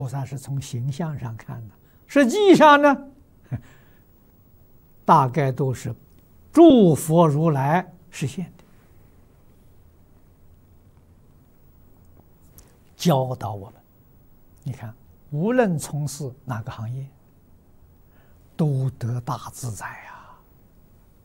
菩萨是从形象上看的，实际上呢，大概都是诸佛如来实现的，教导我们。你看，无论从事哪个行业，都得大自在呀。